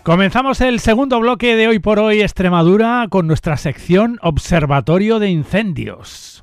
Comenzamos el segundo bloque de Hoy por Hoy Extremadura con nuestra sección Observatorio de Incendios.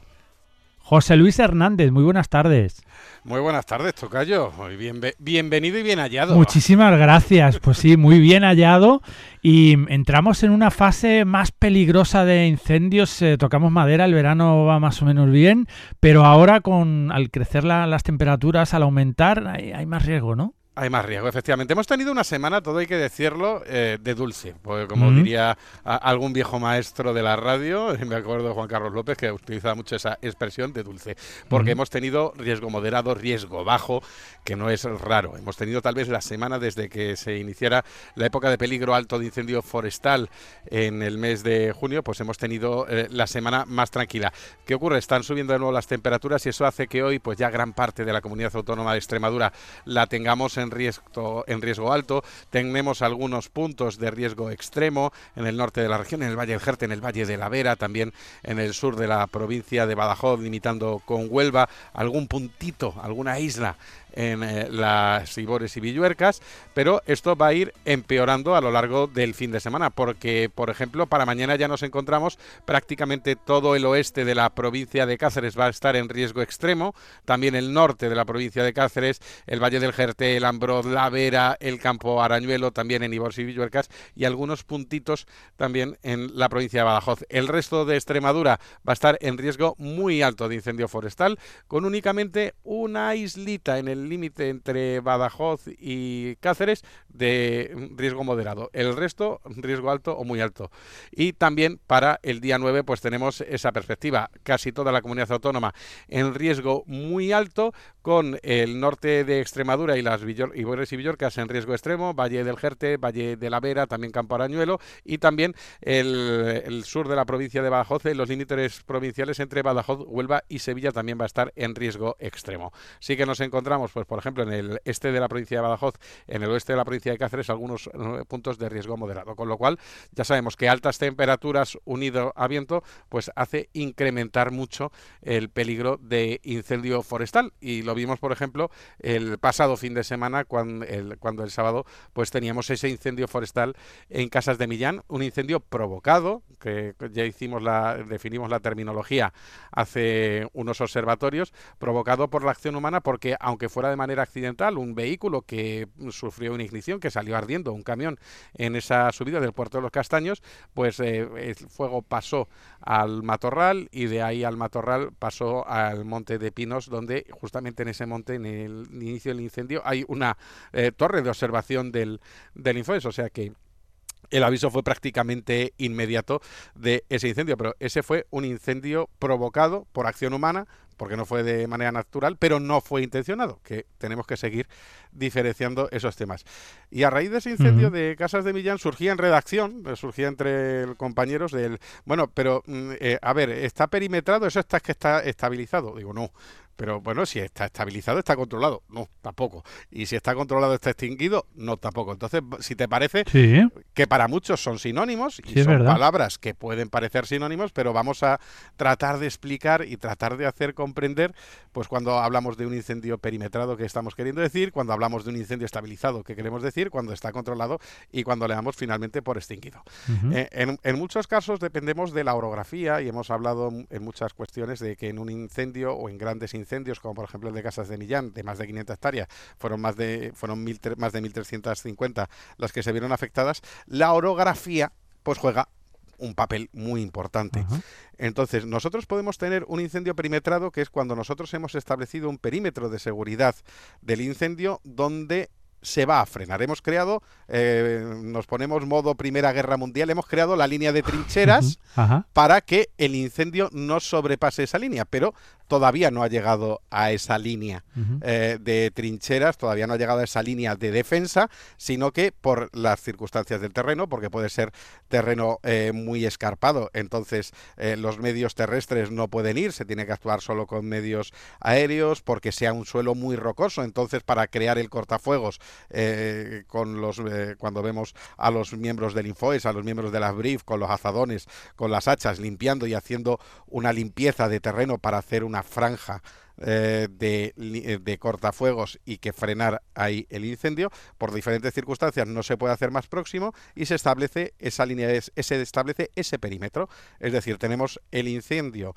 José Luis Hernández, muy buenas tardes. Muy buenas tardes, tocayo. Bienvenido y bien hallado. Muchísimas gracias. Pues sí, muy bien hallado. Y entramos en una fase más peligrosa de incendios. Tocamos madera, el verano va más o menos bien, pero ahora al crecer las temperaturas, al aumentar, hay más riesgo, ¿no? Hay más riesgo, efectivamente. Hemos tenido una semana, todo hay que decirlo, de dulce. Porque como diría algún viejo maestro de la radio, me acuerdo de Juan Carlos López, que utilizaba mucho esa expresión de dulce. Porque hemos tenido riesgo moderado, riesgo bajo, que no es raro. Hemos tenido tal vez la semana desde que se iniciara la época de peligro alto de incendio forestal en el mes de junio, pues hemos tenido la semana más tranquila. ¿Qué ocurre? Están subiendo de nuevo las temperaturas y eso hace que hoy pues ya gran parte de la comunidad autónoma de Extremadura la tengamos en riesgo alto. Tenemos algunos puntos de riesgo extremo en el norte de la región, en el Valle del Jerte, en el Valle de la Vera, también en el sur de la provincia de Badajoz, limitando con Huelva, algún puntito, alguna isla en las Ibores y Villuercas, pero esto va a ir empeorando a lo largo del fin de semana, porque, por ejemplo, para mañana ya nos encontramos prácticamente todo el oeste de la provincia de Cáceres va a estar en riesgo extremo, también el norte de la provincia de Cáceres, el Valle del Jerte, el Ambroz, la Vera, el Campo Arañuelo, también en Ibores y Villuercas, y algunos puntitos también en la provincia de Badajoz. El resto de Extremadura va a estar en riesgo muy alto de incendio forestal, con únicamente una islita en el límite entre Badajoz y Cáceres de riesgo moderado. El resto, riesgo alto o muy alto. Y también para el día 9 pues tenemos esa perspectiva. Casi toda la comunidad autónoma en riesgo muy alto, con el norte de Extremadura y las Ibores y Villorcas en riesgo extremo, Valle del Jerte, Valle de la Vera, también Campo Arañuelo, y también el sur de la provincia de Badajoz, los límites provinciales entre Badajoz, Huelva y Sevilla también va a estar en riesgo extremo. Sí que nos encontramos, pues por ejemplo, en el este de la provincia de Badajoz, en el oeste de la provincia de Cáceres, algunos puntos de riesgo moderado, con lo cual ya sabemos que altas temperaturas unido a viento pues hace incrementar mucho el peligro de incendio forestal, y lo vimos, por ejemplo, el pasado fin de semana cuando el sábado pues teníamos ese incendio forestal en Casas de Millán, un incendio provocado, que ya definimos la terminología hace unos observatorios, provocado por la acción humana, porque aunque fuera de manera accidental, un vehículo que sufrió una ignición, que salió ardiendo, un camión en esa subida del Puerto de los Castaños, pues el fuego pasó al matorral y de ahí al matorral pasó al Monte de Pinos, donde justamente en ese monte, en el inicio del incendio, hay una torre de observación del Infoes, o sea que el aviso fue prácticamente inmediato de ese incendio, pero ese fue un incendio provocado por acción humana, porque no fue de manera natural, pero no fue intencionado, que tenemos que seguir diferenciando esos temas. Y a raíz de ese incendio de Casas de Millán surgía en redacción, surgía entre compañeros bueno, pero a ver, ¿está perimetrado? ¿Eso que está estabilizado? Digo, no. Pero bueno, si está estabilizado, está controlado. No, tampoco. Y si está controlado, está extinguido. No, tampoco. Entonces, si te parece, que para muchos son sinónimos, y son palabras que pueden parecer sinónimos, pero vamos a tratar de explicar y tratar de hacer comprender, pues cuando hablamos de un incendio perimetrado, ¿qué estamos queriendo decir? Cuando hablamos de un incendio estabilizado, ¿qué queremos decir? Cuando está controlado y cuando le damos finalmente por extinguido. En muchos casos dependemos de la orografía, y hemos hablado en muchas cuestiones de que en un incendio o en grandes incendios, como por ejemplo el de Casas de Millán, de más de 500 hectáreas, fueron más de 1.350 las que se vieron afectadas, la orografía pues juega un papel muy importante. Entonces, nosotros podemos tener un incendio perimetrado, que es cuando nosotros hemos establecido un perímetro de seguridad del incendio donde se va a frenar. Hemos creado, nos ponemos modo Primera Guerra Mundial, hemos creado la línea de trincheras para que el incendio no sobrepase esa línea, pero todavía no ha llegado a esa línea de trincheras, todavía no ha llegado a esa línea de defensa, sino que por las circunstancias del terreno, porque puede ser terreno muy escarpado, entonces los medios terrestres no pueden ir, se tiene que actuar solo con medios aéreos, porque sea un suelo muy rocoso, entonces para crear el cortafuegos, cuando vemos a los miembros del Infoes, a los miembros de la BRIF, con los azadones, con las hachas, limpiando y haciendo una limpieza de terreno para hacer una franja de cortafuegos y que frenar ahí el incendio. Por diferentes circunstancias no se puede hacer más próximo y se establece esa línea, se establece ese perímetro. Es decir, tenemos el incendio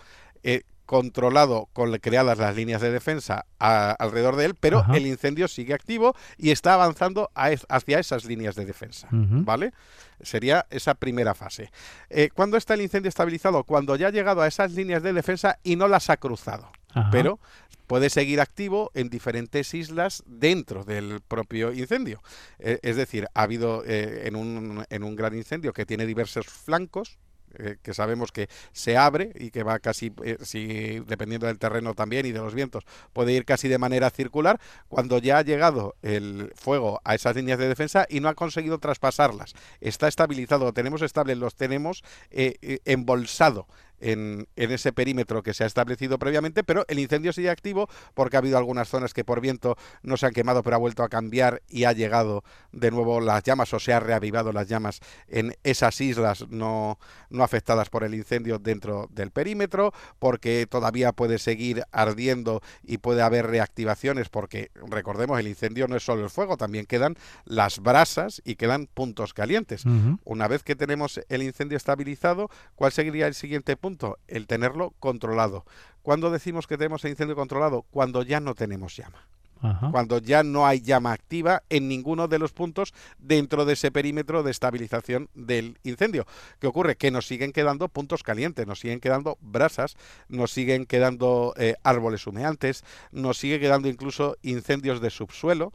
controlado con creadas las líneas de defensa alrededor de él, pero Ajá. el incendio sigue activo y está avanzando hacia esas líneas de defensa, ¿vale? Sería esa primera fase. ¿Cuándo está el incendio estabilizado? Cuando ya ha llegado a esas líneas de defensa y no las ha cruzado, Ajá. pero puede seguir activo en diferentes islas dentro del propio incendio. Es decir, ha habido en un gran incendio que tiene diversos flancos, que sabemos que se abre y que va casi, si, dependiendo del terreno también y de los vientos, puede ir casi de manera circular, cuando ya ha llegado el fuego a esas líneas de defensa y no ha conseguido traspasarlas. Está estabilizado, lo tenemos estable, los tenemos embolsado en ese perímetro que se ha establecido previamente, pero el incendio sigue activo porque ha habido algunas zonas que por viento no se han quemado, pero ha vuelto a cambiar y ha llegado de nuevo las llamas o se ha reavivado las llamas en esas islas no afectadas por el incendio dentro del perímetro, porque todavía puede seguir ardiendo y puede haber reactivaciones, porque recordemos, el incendio no es solo el fuego, también quedan las brasas y quedan puntos calientes. Una vez que tenemos el incendio estabilizado, ¿cuál sería el siguiente punto? El tenerlo controlado. ¿Cuándo decimos que tenemos el incendio controlado? Cuando ya no tenemos llama. Ajá. Cuando ya no hay llama activa en ninguno de los puntos dentro de ese perímetro de estabilización del incendio. ¿Qué ocurre? Que nos siguen quedando puntos calientes, nos siguen quedando brasas, nos siguen quedando árboles humeantes, nos sigue quedando incluso incendios de subsuelo,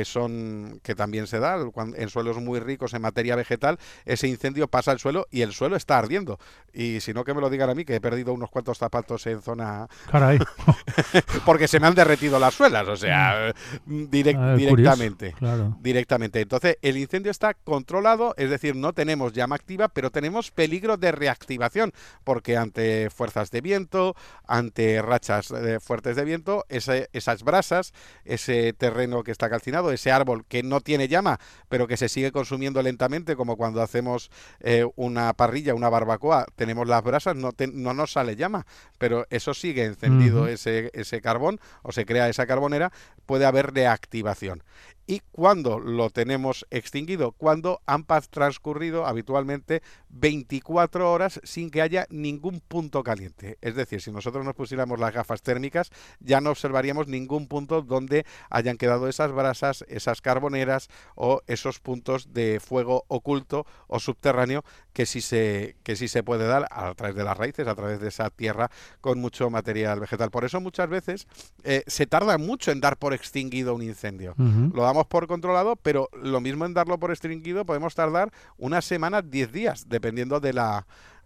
que también se da en suelos muy ricos en materia vegetal. Ese incendio pasa al suelo y el suelo está ardiendo. Y si no, que me lo digan a mí, que he perdido unos cuantos zapatos en zona Caray. porque se me han derretido las suelas, o sea, directamente. Curioso, claro. Directamente. Entonces, el incendio está controlado, es decir, no tenemos llama activa, pero tenemos peligro de reactivación, porque ante fuerzas de viento, ante rachas fuertes de viento, esas brasas, ese terreno que está calcinado, ese árbol que no tiene llama, pero que se sigue consumiendo lentamente, como cuando hacemos una parrilla, una barbacoa, tenemos las brasas, no nos sale llama, pero eso sigue encendido, ese carbón, o se crea esa carbonera, puede haber reactivación. ¿Y cuándo lo tenemos extinguido? Cuando han transcurrido habitualmente 24 horas sin que haya ningún punto caliente. Es decir, si nosotros nos pusiéramos las gafas térmicas, ya no observaríamos ningún punto donde hayan quedado esas brasas, esas carboneras o esos puntos de fuego oculto o subterráneo que sí se puede dar a través de las raíces, a través de esa tierra con mucho material vegetal. Por eso muchas veces se tarda mucho en dar por extinguido un incendio. Lo damos por controlado, pero lo mismo en darlo por extinguido podemos tardar una semana, 10 días, dependiendo de la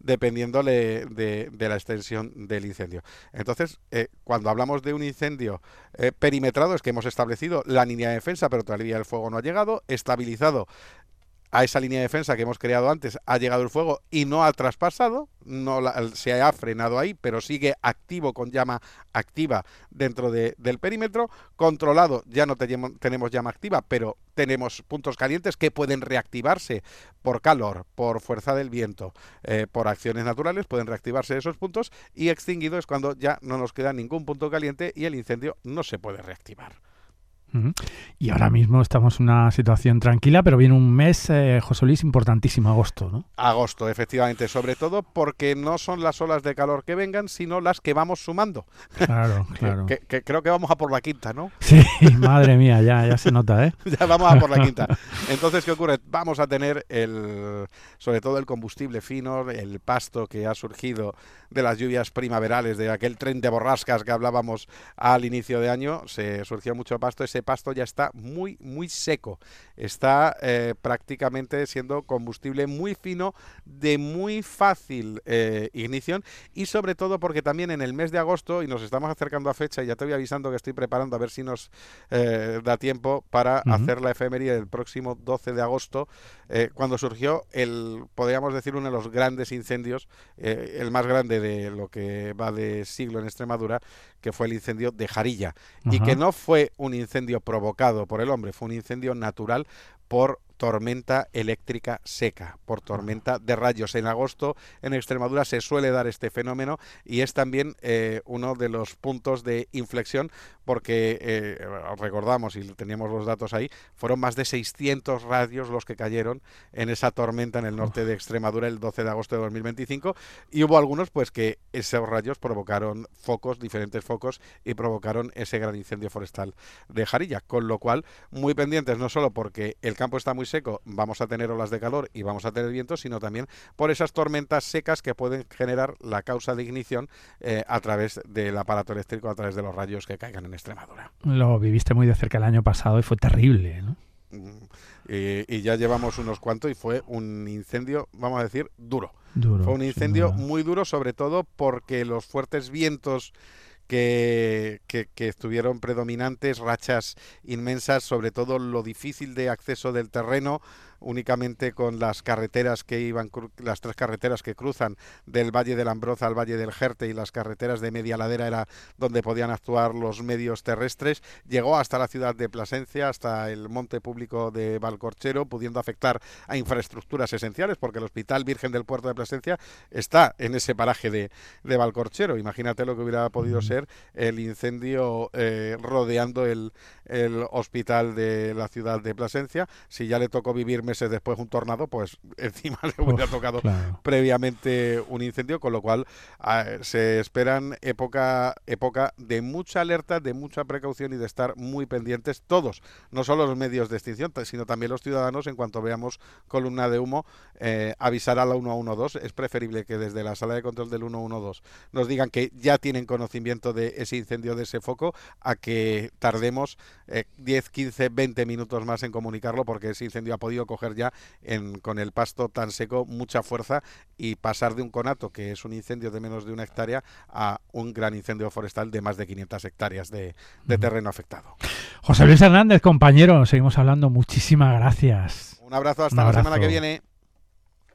extensión del incendio. Entonces, cuando hablamos de un incendio perimetrado, es que hemos establecido la línea de defensa, pero todavía el fuego no ha llegado, estabilizado a esa línea de defensa que hemos creado antes, ha llegado el fuego y no ha traspasado, se ha frenado ahí, pero sigue activo con llama activa dentro del perímetro, controlado, ya no tenemos llama activa, pero tenemos puntos calientes que pueden reactivarse por calor, por fuerza del viento, por acciones naturales, pueden reactivarse esos puntos, y extinguido es cuando ya no nos queda ningún punto caliente y el incendio no se puede reactivar. Y ahora mismo estamos en una situación tranquila, pero viene un mes, José Luis, importantísimo, agosto, ¿no? Agosto, efectivamente, sobre todo porque no son las olas de calor que vengan, sino las que vamos sumando. Claro, claro. Que creo que vamos a por la quinta, ¿no? Sí, madre mía, ya se nota, ¿eh? Ya vamos a por la quinta. Entonces, ¿qué ocurre? Vamos a tener sobre todo el combustible fino, el pasto que ha surgido de las lluvias primaverales, de aquel tren de borrascas que hablábamos al inicio de año, se surgió mucho pasto. Ese pasto ya está muy, muy seco. Está prácticamente siendo combustible muy fino, de muy fácil ignición, y sobre todo porque también en el mes de agosto, y nos estamos acercando a fecha, y ya te voy avisando que estoy preparando a ver si nos da tiempo para hacer la efeméride del próximo 12 de agosto, cuando surgió podríamos decir, uno de los grandes incendios, el más grande de lo que va de siglo en Extremadura, que fue el incendio de Jarilla. Y que no fue un incendio provocado por el hombre, fue un incendio natural por tormenta eléctrica seca, por tormenta de rayos. En agosto en Extremadura se suele dar este fenómeno y es también uno de los puntos de inflexión porque, recordamos y teníamos los datos ahí, fueron más de 600 rayos los que cayeron en esa tormenta en el norte de Extremadura el 12 de agosto de 2025 y hubo algunos pues que esos rayos provocaron focos, diferentes focos y provocaron ese gran incendio forestal de Jarilla, con lo cual muy pendientes no solo porque el campo está muy seco, vamos a tener olas de calor y vamos a tener vientos, sino también por esas tormentas secas que pueden generar la causa de ignición a través del aparato eléctrico, a través de los rayos que caigan en Extremadura. Lo viviste muy de cerca el año pasado y fue terrible, ¿no? Y ya llevamos unos cuantos y fue un incendio, vamos a decir, duro. Fue un incendio muy duro, sobre todo porque los fuertes vientos que estuvieron predominantes, rachas inmensas, sobre todo lo difícil de acceso del terreno, únicamente con las carreteras que iban, las 3 carreteras que cruzan del Valle del Ambroz al Valle del Jerte y las carreteras de media ladera era donde podían actuar los medios terrestres, llegó hasta la ciudad de Plasencia, hasta el monte público de Valcorchero, pudiendo afectar a infraestructuras esenciales, porque el Hospital Virgen del Puerto de Plasencia está en ese paraje de Valcorchero. Imagínate lo que hubiera podido ser el incendio rodeando el hospital de la ciudad de Plasencia. Si ya le tocó vivir meses después un tornado, pues encima le hubiera tocado previamente un incendio, con lo cual se esperan época de mucha alerta, de mucha precaución y de estar muy pendientes todos, no solo los medios de extinción, sino también los ciudadanos. En cuanto veamos columna de humo, avisar a la 112. Es preferible que desde la sala de control del 112 nos digan que ya tienen conocimiento de ese incendio, de ese foco, a que tardemos 10, 15, 20 minutos más en comunicarlo, porque ese incendio ha podido coger ya con el pasto tan seco mucha fuerza y pasar de un conato, que es un incendio de menos de 1 hectárea, a un gran incendio forestal de más de 500 hectáreas de terreno afectado. José Luis Hernández, compañero, seguimos hablando. Muchísimas gracias. Un abrazo, hasta la semana que viene.